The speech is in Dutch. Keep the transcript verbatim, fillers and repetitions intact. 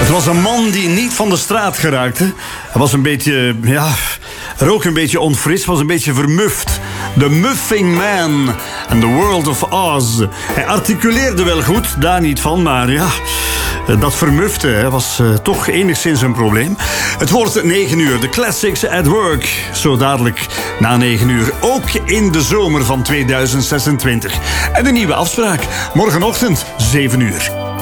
Het was een man die niet van de straat geraakte. Hij was een beetje, ja, rook een beetje onfris, was een beetje vermuft. The Muffing Man and the World of Oz. Hij articuleerde wel goed, daar niet van, maar ja, dat vermufte was uh, toch enigszins een probleem. Het wordt negen uur, de Classics at Work. Zo dadelijk na negen uur, ook in de zomer van tweeduizend zesentwintig. En de nieuwe afspraak, morgenochtend zeven uur.